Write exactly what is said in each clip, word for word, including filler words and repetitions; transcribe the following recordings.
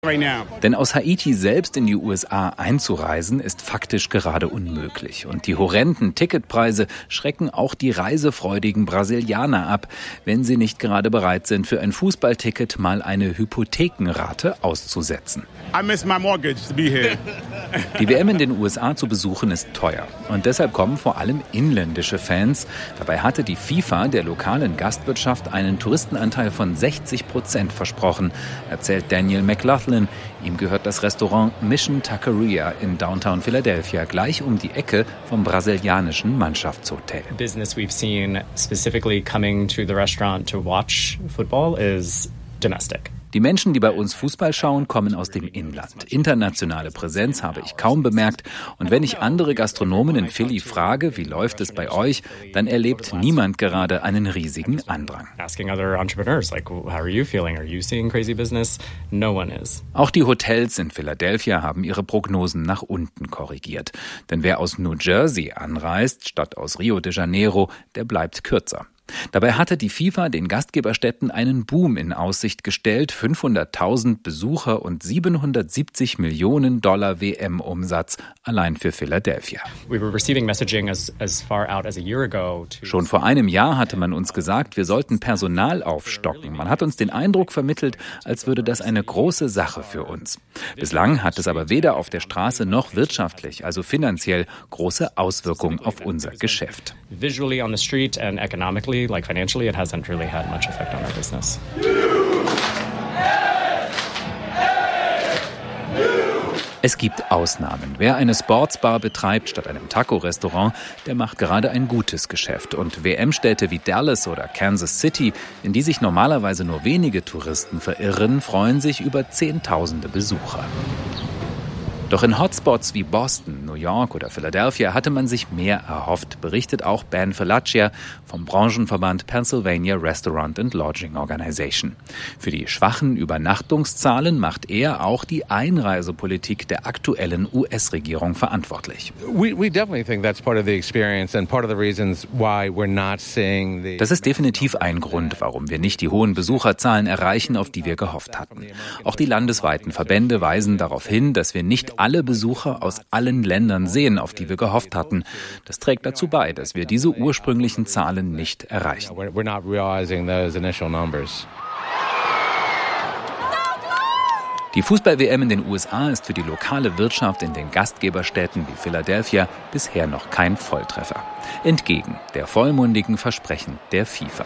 Denn aus Haiti selbst in die U S A einzureisen, ist faktisch gerade unmöglich. Und die horrenden Ticketpreise schrecken auch die reisefreudigen Brasilianer ab, wenn sie nicht gerade bereit sind, für ein Fußballticket mal eine Hypothekenrate auszusetzen. I miss my mortgage to be here. Die W M in den U S A zu besuchen ist teuer. Und deshalb kommen vor allem inländische Fans. Dabei hatte die FIFA der lokalen Gastwirtschaft einen Touristenanteil von sechzig Prozent versprochen, erzählt Daniel McLaughlin. Ihm gehört das Restaurant Mission Taqueria in Downtown Philadelphia, gleich um die Ecke vom brasilianischen Mannschaftshotel. Business we've seen specifically coming to the restaurant to watch football is domestic. Die Menschen, die bei uns Fußball schauen, kommen aus dem Inland. Internationale Präsenz habe ich kaum bemerkt. Und wenn ich andere Gastronomen in Philly frage, wie läuft es bei euch, dann erlebt niemand gerade einen riesigen Andrang. Auch die Hotels in Philadelphia haben ihre Prognosen nach unten korrigiert. Denn wer aus New Jersey anreist, statt aus Rio de Janeiro, der bleibt kürzer. Dabei hatte die FIFA den Gastgeberstädten einen Boom in Aussicht gestellt, fünfhunderttausend Besucher und siebenhundertsiebzig Millionen Dollar W M-Umsatz allein für Philadelphia. Schon vor einem Jahr hatte man uns gesagt, wir sollten Personal aufstocken. Man hat uns den Eindruck vermittelt, als würde das eine große Sache für uns. Bislang hat es aber weder auf der Straße noch wirtschaftlich, also finanziell, große Auswirkungen auf unser Geschäft. Visually on the street and economically, like financially, it hasn't really had much effect on our business. Es gibt Ausnahmen. Wer eine Sportsbar betreibt statt einem Taco-Restaurant, der macht gerade ein gutes Geschäft. Und W M-Städte wie Dallas oder Kansas City, in die sich normalerweise nur wenige Touristen verirren, freuen sich über Zehntausende Besucher. Doch in Hotspots wie Boston, New York oder Philadelphia hatte man sich mehr erhofft, berichtet auch Ben Falacia vom Branchenverband Pennsylvania Restaurant and Lodging Organization. Für die schwachen Übernachtungszahlen macht er auch die Einreisepolitik der aktuellen U S-Regierung verantwortlich. Das ist definitiv ein Grund, warum wir nicht die hohen Besucherzahlen erreichen, auf die wir gehofft hatten. Auch die landesweiten Verbände weisen darauf hin, dass wir nicht alle Besucher aus allen Ländern sehen, auf die wir gehofft hatten. Das trägt dazu bei, dass wir diese ursprünglichen Zahlen nicht erreichen. Die Fußball-W M in den U S A ist für die lokale Wirtschaft in den Gastgeberstädten wie Philadelphia bisher noch kein Volltreffer. Entgegen der vollmundigen Versprechen der FIFA.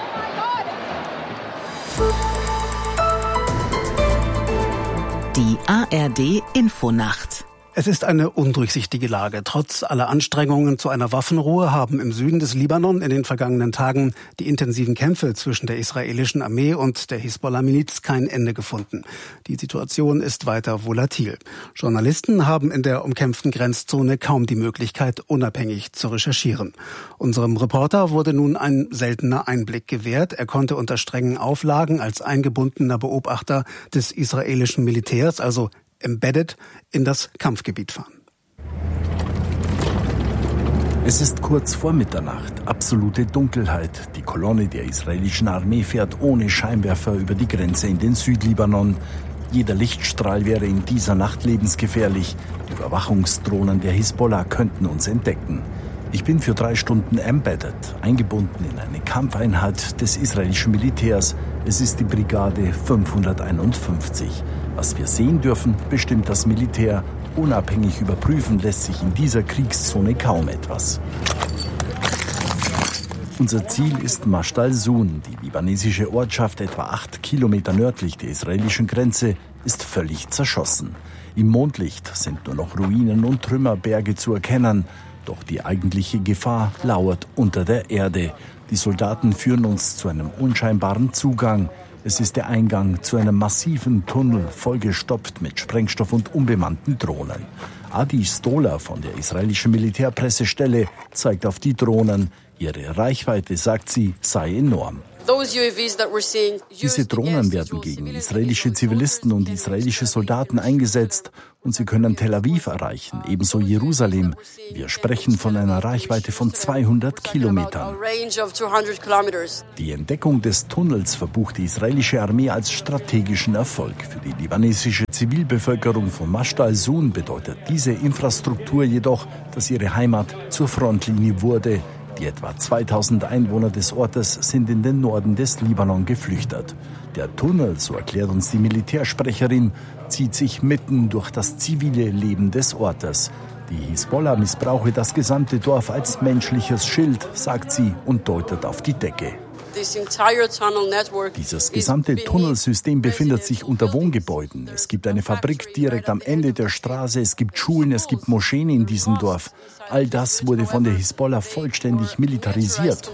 Die A R D-Infonacht. Es ist eine undurchsichtige Lage. Trotz aller Anstrengungen zu einer Waffenruhe haben im Süden des Libanon in den vergangenen Tagen die intensiven Kämpfe zwischen der israelischen Armee und der Hisbollah-Miliz kein Ende gefunden. Die Situation ist weiter volatil. Journalisten haben in der umkämpften Grenzzone kaum die Möglichkeit, unabhängig zu recherchieren. Unserem Reporter wurde nun ein seltener Einblick gewährt. Er konnte unter strengen Auflagen als eingebundener Beobachter des israelischen Militärs, also embedded, in das Kampfgebiet fahren. Es ist kurz vor Mitternacht, absolute Dunkelheit. Die Kolonne der israelischen Armee fährt ohne Scheinwerfer über die Grenze in den Südlibanon. Jeder Lichtstrahl wäre in dieser Nacht lebensgefährlich. Überwachungsdrohnen der Hisbollah könnten uns entdecken. Ich bin für drei Stunden embedded, eingebunden in eine Kampfeinheit des israelischen Militärs. Es ist die Brigade fünfhunderteinundfünfzig. Was wir sehen dürfen, bestimmt das Militär. Unabhängig überprüfen lässt sich in dieser Kriegszone kaum etwas. Unser Ziel ist Masht al-Sun. Die libanesische Ortschaft, etwa acht Kilometer nördlich der israelischen Grenze, ist völlig zerschossen. Im Mondlicht sind nur noch Ruinen und Trümmerberge zu erkennen. Doch die eigentliche Gefahr lauert unter der Erde. Die Soldaten führen uns zu einem unscheinbaren Zugang. Es ist der Eingang zu einem massiven Tunnel, vollgestopft mit Sprengstoff und unbemannten Drohnen. Adi Stola von der israelischen Militärpressestelle zeigt auf die Drohnen. Ihre Reichweite, sagt sie, sei enorm. Diese Drohnen werden gegen israelische Zivilisten und israelische Soldaten eingesetzt und sie können Tel Aviv erreichen, ebenso Jerusalem. Wir sprechen von einer Reichweite von zweihundert Kilometern. Die Entdeckung des Tunnels verbucht die israelische Armee als strategischen Erfolg. Für die libanesische Zivilbevölkerung von Masht al-Sun bedeutet diese Infrastruktur jedoch, dass ihre Heimat zur Frontlinie wurde. Die etwa zweitausend Einwohner des Ortes sind in den Norden des Libanon geflüchtet. Der Tunnel, so erklärt uns die Militärsprecherin, zieht sich mitten durch das zivile Leben des Ortes. Die Hisbollah missbrauche das gesamte Dorf als menschliches Schild, sagt sie und deutet auf die Decke. Dieses gesamte Tunnelsystem befindet sich unter Wohngebäuden. Es gibt eine Fabrik direkt am Ende der Straße, es gibt Schulen, es gibt Moscheen in diesem Dorf. All das wurde von der Hisbollah vollständig militarisiert.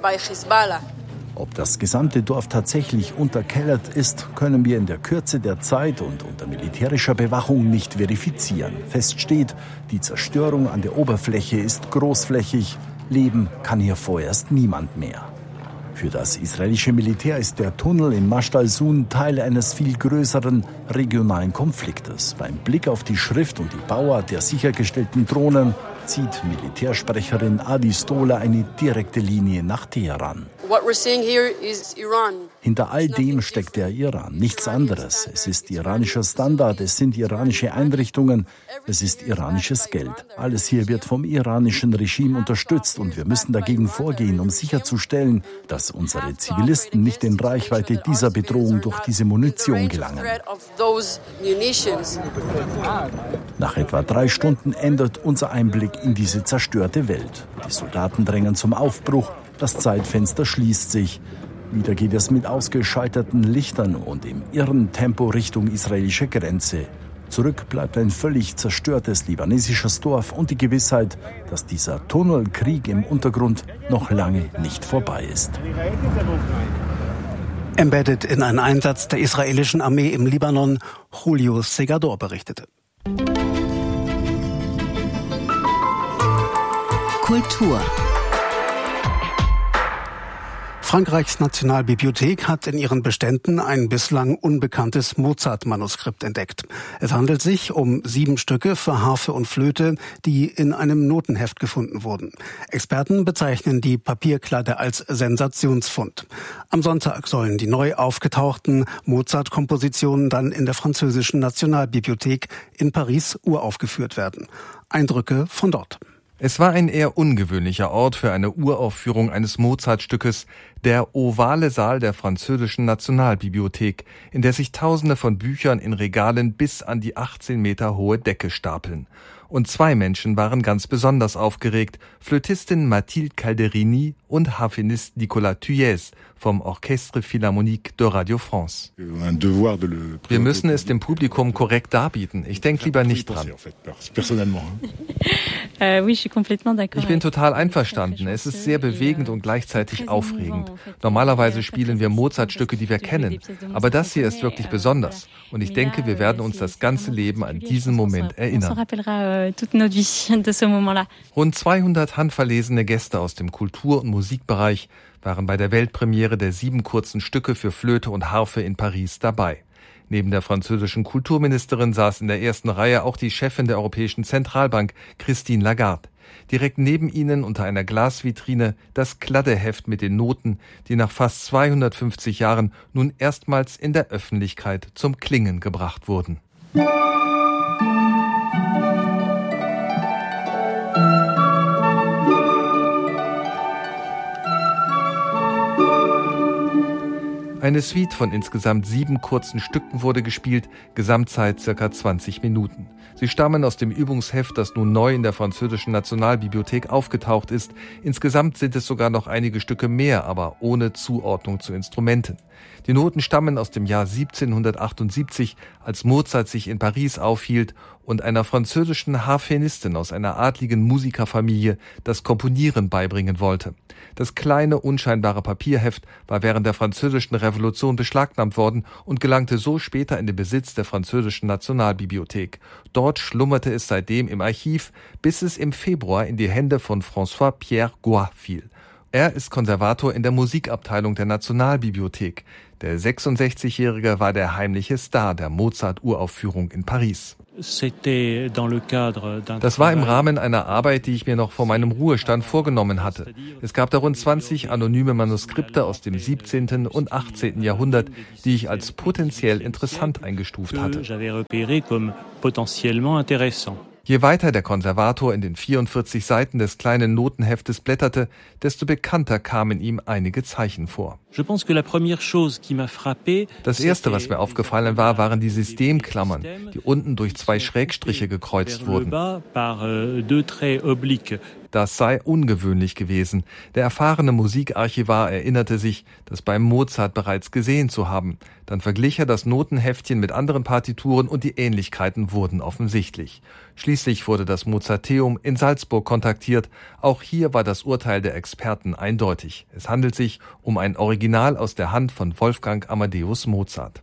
Ob das gesamte Dorf tatsächlich unterkellert ist, können wir in der Kürze der Zeit und unter militärischer Bewachung nicht verifizieren. Fest steht, die Zerstörung an der Oberfläche ist großflächig. Leben kann hier vorerst niemand mehr. Für das israelische Militär ist der Tunnel in Masht al-Sun Teil eines viel größeren regionalen Konfliktes. Beim Blick auf die Schrift und die Bauart der sichergestellten Drohnen zieht Militärsprecherin Adi Stola eine direkte Linie nach Teheran. Hinter all dem steckt der Iran, nichts anderes. Es ist iranischer Standard, es sind iranische Einrichtungen, es ist iranisches Geld. Alles hier wird vom iranischen Regime unterstützt und wir müssen dagegen vorgehen, um sicherzustellen, dass unsere Zivilisten nicht in Reichweite dieser Bedrohung durch diese Munition gelangen. Nach etwa drei Stunden endet unser Einblick in diese zerstörte Welt. Die Soldaten drängen zum Aufbruch, das Zeitfenster schließt sich. Wieder geht es mit ausgeschalteten Lichtern und im irren Tempo Richtung israelische Grenze. Zurück bleibt ein völlig zerstörtes libanesisches Dorf und die Gewissheit, dass dieser Tunnelkrieg im Untergrund noch lange nicht vorbei ist. Embedded in einen Einsatz der israelischen Armee im Libanon, Julio Segador berichtete. Kultur. Frankreichs Nationalbibliothek hat in ihren Beständen ein bislang unbekanntes Mozart-Manuskript entdeckt. Es handelt sich um sieben Stücke für Harfe und Flöte, die in einem Notenheft gefunden wurden. Experten bezeichnen die Papierkladde als Sensationsfund. Am Sonntag sollen die neu aufgetauchten Mozart-Kompositionen dann in der französischen Nationalbibliothek in Paris uraufgeführt werden. Eindrücke von dort. Es war ein eher ungewöhnlicher Ort für eine Uraufführung eines Mozart-Stückes, der ovale Saal der französischen Nationalbibliothek, in der sich Tausende von Büchern in Regalen bis an die achtzehn Meter hohe Decke stapeln. Und zwei Menschen waren ganz besonders aufgeregt, Flötistin Mathilde Calderini und Harfenist Nicolas Thuilliez vom Orchestre Philharmonique de Radio France. Wir müssen es dem Publikum korrekt darbieten. Ich denke lieber nicht dran. Ich bin total einverstanden. Es ist sehr bewegend und gleichzeitig aufregend. Normalerweise spielen wir Mozart-Stücke, die wir kennen. Aber das hier ist wirklich besonders. Und ich denke, wir werden uns das ganze Leben an diesen Moment erinnern. Rund zweihundert handverlesene Gäste aus dem Kultur- und Musikbereich waren bei der Weltpremiere der sieben kurzen Stücke für Flöte und Harfe in Paris dabei. Neben der französischen Kulturministerin saß in der ersten Reihe auch die Chefin der Europäischen Zentralbank, Christine Lagarde. Direkt neben ihnen unter einer Glasvitrine das Kladdeheft mit den Noten, die nach fast zweihundertfünfzig Jahren nun erstmals in der Öffentlichkeit zum Klingen gebracht wurden. Eine Suite von insgesamt sieben kurzen Stücken wurde gespielt, Gesamtzeit circa zwanzig Minuten. Sie stammen aus dem Übungsheft, das nun neu in der französischen Nationalbibliothek aufgetaucht ist. Insgesamt sind es sogar noch einige Stücke mehr, aber ohne Zuordnung zu Instrumenten. Die Noten stammen aus dem Jahr siebzehnhundertachtundsiebzig, als Mozart sich in Paris aufhielt und einer französischen Harfenistin aus einer adligen Musikerfamilie das Komponieren beibringen wollte. Das kleine, unscheinbare Papierheft war während der französischen Revolution beschlagnahmt worden und gelangte so später in den Besitz der französischen Nationalbibliothek. Dort schlummerte es seitdem im Archiv, bis es im Februar in die Hände von François-Pierre Goy fiel. Er ist Konservator in der Musikabteilung der Nationalbibliothek. Der sechsundsechzigjährige war der heimliche Star der Mozart-Uraufführung in Paris. Das war im Rahmen einer Arbeit, die ich mir noch vor meinem Ruhestand vorgenommen hatte. Es gab da rund zwanzig anonyme Manuskripte aus dem siebzehnten und achtzehnten Jahrhundert, die ich als potenziell interessant eingestuft hatte. Je weiter der Konservator in den vierundvierzig Seiten des kleinen Notenheftes blätterte, desto bekannter kamen ihm einige Zeichen vor. Das erste, was mir aufgefallen war, waren die Systemklammern, die unten durch zwei Schrägstriche gekreuzt wurden. Das sei ungewöhnlich gewesen. Der erfahrene Musikarchivar erinnerte sich, das beim Mozart bereits gesehen zu haben. Dann verglich er das Notenheftchen mit anderen Partituren und die Ähnlichkeiten wurden offensichtlich. Schließlich wurde das Mozarteum in Salzburg kontaktiert. Auch hier war das Urteil der Experten eindeutig. Es handelt sich um ein Original aus der Hand von Wolfgang Amadeus Mozart.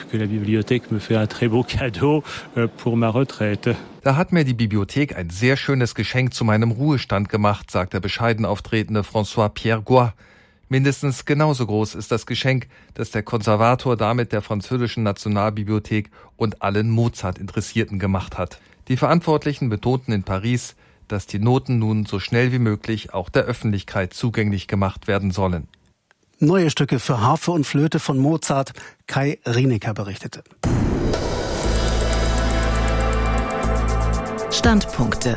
Da hat mir die Bibliothek ein sehr schönes Geschenk zu meinem Ruhestand gemacht, sagt der bescheiden auftretende François-Pierre Goy. Mindestens genauso groß ist das Geschenk, das der Konservator damit der französischen Nationalbibliothek und allen Mozart-Interessierten gemacht hat. Die Verantwortlichen betonten in Paris, dass die Noten nun so schnell wie möglich auch der Öffentlichkeit zugänglich gemacht werden sollen. Neue Stücke für Harfe und Flöte von Mozart, Kai Rienecker berichtete. Standpunkte.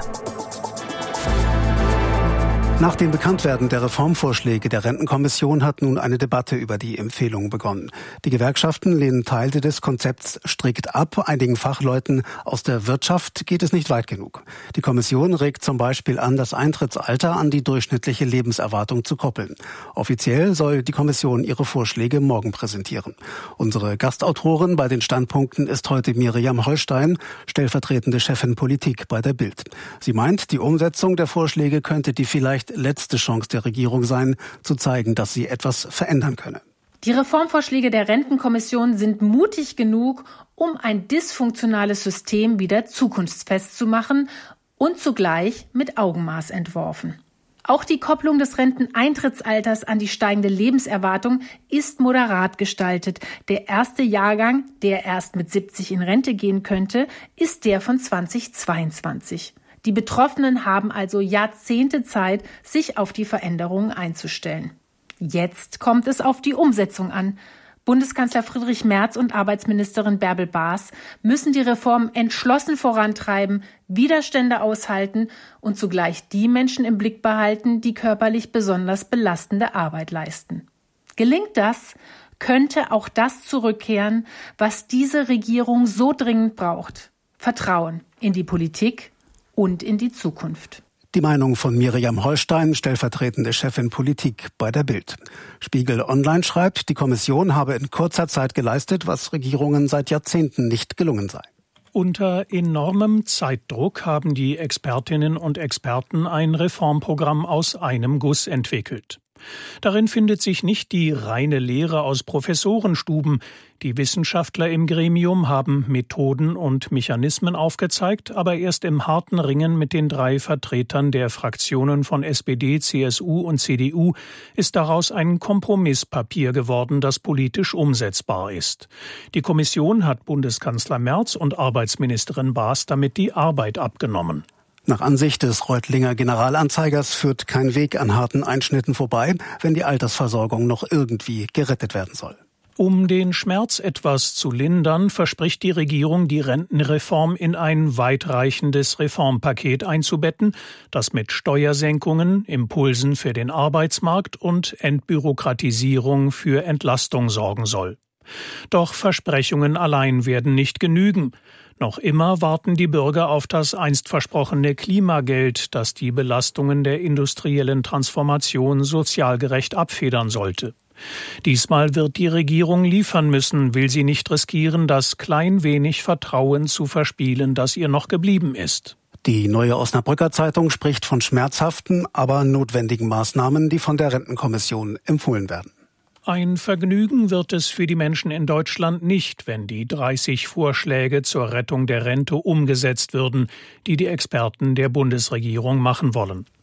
Nach dem Bekanntwerden der Reformvorschläge der Rentenkommission hat nun eine Debatte über die Empfehlungen begonnen. Die Gewerkschaften lehnen Teile des Konzepts strikt ab. Einigen Fachleuten aus der Wirtschaft geht es nicht weit genug. Die Kommission regt zum Beispiel an, das Eintrittsalter an die durchschnittliche Lebenserwartung zu koppeln. Offiziell soll die Kommission ihre Vorschläge morgen präsentieren. Unsere Gastautorin bei den Standpunkten ist heute Miriam Holstein, stellvertretende Chefin Politik bei der Bild. Sie meint, die Umsetzung der Vorschläge könnte die vielleicht letzte Chance der Regierung sein, zu zeigen, dass sie etwas verändern könne. Die Reformvorschläge der Rentenkommission sind mutig genug, um ein dysfunktionales System wieder zukunftsfest zu machen und zugleich mit Augenmaß entworfen. Auch die Kopplung des Renteneintrittsalters an die steigende Lebenserwartung ist moderat gestaltet. Der erste Jahrgang, der erst mit siebzig in Rente gehen könnte, ist der von zweitausendzweiundzwanzig. Die Betroffenen haben also Jahrzehnte Zeit, sich auf die Veränderungen einzustellen. Jetzt kommt es auf die Umsetzung an. Bundeskanzler Friedrich Merz und Arbeitsministerin Bärbel Baas müssen die Reform entschlossen vorantreiben, Widerstände aushalten und zugleich die Menschen im Blick behalten, die körperlich besonders belastende Arbeit leisten. Gelingt das, könnte auch das zurückkehren, was diese Regierung so dringend braucht: Vertrauen in die Politik und in die Zukunft. Die Meinung von Miriam Holstein, stellvertretende Chefin Politik bei der Bild. Spiegel Online schreibt, die Kommission habe in kurzer Zeit geleistet, was Regierungen seit Jahrzehnten nicht gelungen sei. Unter enormem Zeitdruck haben die Expertinnen und Experten ein Reformprogramm aus einem Guss entwickelt. Darin findet sich nicht die reine Lehre aus Professorenstuben. Die Wissenschaftler im Gremium haben Methoden und Mechanismen aufgezeigt, aber erst im harten Ringen mit den drei Vertretern der Fraktionen von S P D, C S U und C D U ist daraus ein Kompromisspapier geworden, das politisch umsetzbar ist. Die Kommission hat Bundeskanzler Merz und Arbeitsministerin Baas damit die Arbeit abgenommen. Nach Ansicht des Reutlinger Generalanzeigers führt kein Weg an harten Einschnitten vorbei, wenn die Altersversorgung noch irgendwie gerettet werden soll. Um den Schmerz etwas zu lindern, verspricht die Regierung, die Rentenreform in ein weitreichendes Reformpaket einzubetten, das mit Steuersenkungen, Impulsen für den Arbeitsmarkt und Entbürokratisierung für Entlastung sorgen soll. Doch Versprechungen allein werden nicht genügen. Noch immer warten die Bürger auf das einst versprochene Klimageld, das die Belastungen der industriellen Transformation sozial gerecht abfedern sollte. Diesmal wird die Regierung liefern müssen, will sie nicht riskieren, das klein wenig Vertrauen zu verspielen, das ihr noch geblieben ist. Die Neue Osnabrücker Zeitung spricht von schmerzhaften, aber notwendigen Maßnahmen, die von der Rentenkommission empfohlen werden. Ein Vergnügen wird es für die Menschen in Deutschland nicht, wenn die dreißig Vorschläge zur Rettung der Rente umgesetzt würden, die die Experten der Bundesregierung machen wollen.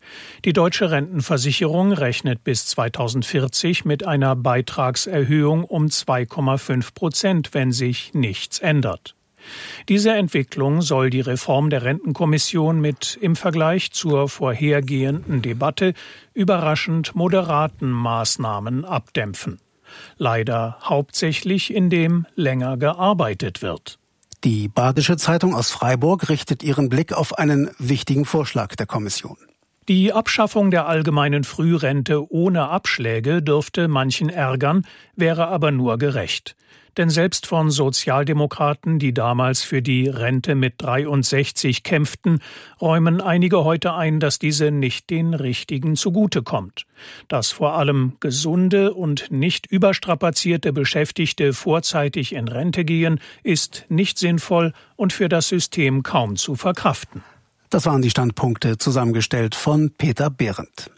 Die Deutsche Rentenversicherung rechnet bis zweitausendvierzig mit einer Beitragserhöhung um zwei Komma fünf Prozent, wenn sich nichts ändert. Diese Entwicklung soll die Reform der Rentenkommission mit im Vergleich zur vorhergehenden Debatte überraschend moderaten Maßnahmen abdämpfen. Leider hauptsächlich, indem länger gearbeitet wird. Die Badische Zeitung aus Freiburg richtet ihren Blick auf einen wichtigen Vorschlag der Kommission. Die Abschaffung der allgemeinen Frührente ohne Abschläge dürfte manchen ärgern, wäre aber nur gerecht. Denn selbst von Sozialdemokraten, die damals für die Rente mit dreiundsechzig kämpften, räumen einige heute ein, dass diese nicht den Richtigen zugutekommt. Dass vor allem gesunde und nicht überstrapazierte Beschäftigte vorzeitig in Rente gehen, ist nicht sinnvoll und für das System kaum zu verkraften. Das waren die Standpunkte, zusammengestellt von Peter Behrendt.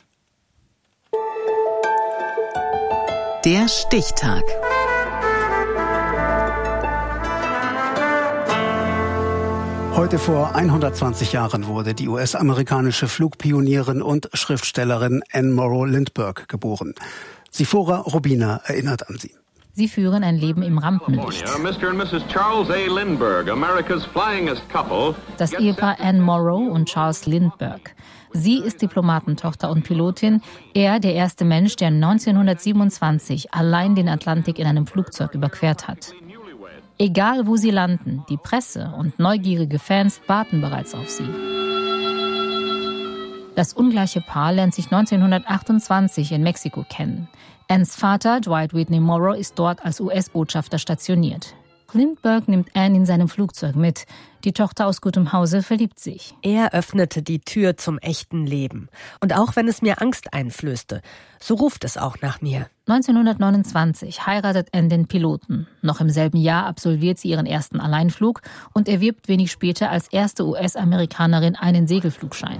Der Stichtag. Heute vor hundertzwanzig Jahren wurde die U S-amerikanische Flugpionierin und Schriftstellerin Anne Morrow Lindbergh geboren. Sifora Robina erinnert an sie. Sie führen ein Leben im Rampenlicht. Das Ehepaar Anne Morrow und Charles Lindbergh. Sie ist Diplomatentochter und Pilotin. Er der erste Mensch, der neunzehnhundertsiebenundzwanzig allein den Atlantik in einem Flugzeug überquert hat. Egal wo sie landen, die Presse und neugierige Fans warten bereits auf sie. Das ungleiche Paar lernt sich neunzehnhundertachtundzwanzig in Mexiko kennen. Annes Vater, Dwight Whitney Morrow, ist dort als U S-Botschafter stationiert. Lindbergh nimmt Anne in seinem Flugzeug mit. Die Tochter aus gutem Hause verliebt sich. Er öffnete die Tür zum echten Leben. Und auch wenn es mir Angst einflößte, so ruft es auch nach mir. neunzehnhundertneunundzwanzig heiratet Anne den Piloten. Noch im selben Jahr absolviert sie ihren ersten Alleinflug und erwirbt wenig später als erste U S-Amerikanerin einen Segelflugschein.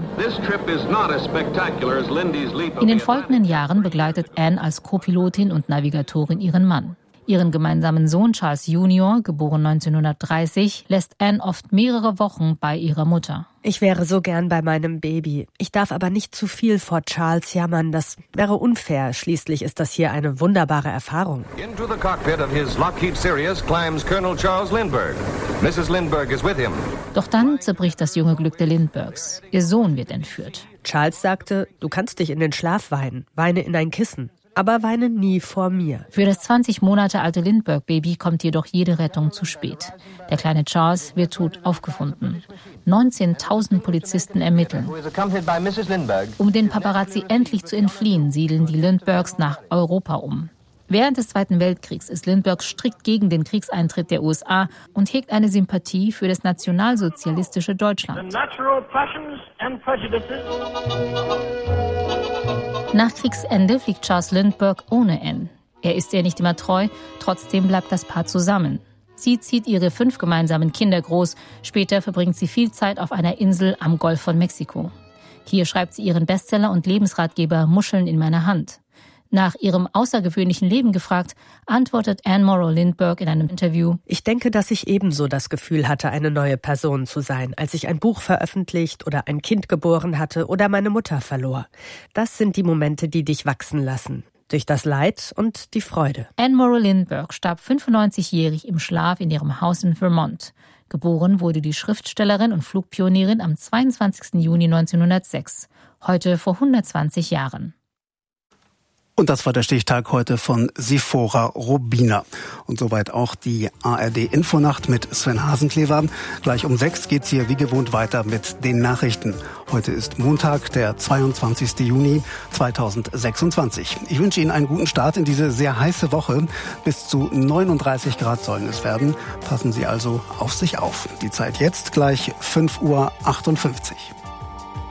In den folgenden Jahren begleitet Anne als Co-Pilotin und Navigatorin ihren Mann. Ihren gemeinsamen Sohn Charles Junior, geboren neunzehnhundertdreißig, lässt Anne oft mehrere Wochen bei ihrer Mutter. Ich wäre so gern bei meinem Baby. Ich darf aber nicht zu viel vor Charles jammern. Das wäre unfair. Schließlich ist das hier eine wunderbare Erfahrung. Into the cockpit of his Lockheed Sirius climbs Colonel Charles Lindbergh. Missus Lindbergh is with him. Doch dann zerbricht das junge Glück der Lindberghs. Ihr Sohn wird entführt. Charles sagte, du kannst dich in den Schlaf weinen. Weine in ein Kissen. Aber weine nie vor mir. Für das zwanzig Monate alte Lindbergh-Baby kommt jedoch jede Rettung zu spät. Der kleine Charles wird tot aufgefunden. neunzehntausend Polizisten ermitteln. Um den Paparazzi endlich zu entfliehen, siedeln die Lindberghs nach Europa um. Während des Zweiten Weltkriegs ist Lindbergh strikt gegen den Kriegseintritt der U S A und hegt eine Sympathie für das nationalsozialistische Deutschland. Nach Kriegsende fliegt Charles Lindbergh ohne Anne. Er ist ihr nicht immer treu, trotzdem bleibt das Paar zusammen. Sie zieht ihre fünf gemeinsamen Kinder groß. Später verbringt sie viel Zeit auf einer Insel am Golf von Mexiko. Hier schreibt sie ihren Bestseller und Lebensratgeber Muscheln in meiner Hand. Nach ihrem außergewöhnlichen Leben gefragt, antwortet Anne Morrow Lindbergh in einem Interview: Ich denke, dass ich ebenso das Gefühl hatte, eine neue Person zu sein, als ich ein Buch veröffentlicht oder ein Kind geboren hatte oder meine Mutter verlor. Das sind die Momente, die dich wachsen lassen. Durch das Leid und die Freude. Anne Morrow Lindbergh starb fünfundneunzigjährig im Schlaf in ihrem Haus in Vermont. Geboren wurde die Schriftstellerin und Flugpionierin am zweiundzwanzigsten Juni neunzehnhundertsechs, heute vor hundertzwanzig Jahren. Und das war der Stichtag heute von Sifora Robina. Und soweit auch die A R D-Infonacht mit Sven Hasenklever. Gleich um sechs geht's hier wie gewohnt weiter mit den Nachrichten. Heute ist Montag, der zweiundzwanzigsten Juni zweitausendsechsundzwanzig. Ich wünsche Ihnen einen guten Start in diese sehr heiße Woche. Bis zu neununddreißig Grad sollen es werden. Passen Sie also auf sich auf. Die Zeit jetzt gleich fünf Uhr achtundfünfzig.